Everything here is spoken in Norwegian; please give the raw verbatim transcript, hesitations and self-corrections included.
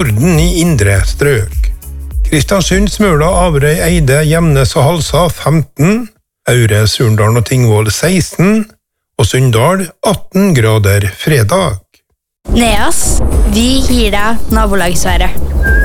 Norden i indre strøk. Kristiansund, Smøla, Averøy, Eide, Gjemnes og Halsa femten, Aure, Surndalen og Tingvoll seksten, og Sunndal atten grader fredag. Neas, vi gir deg nabolagsværet.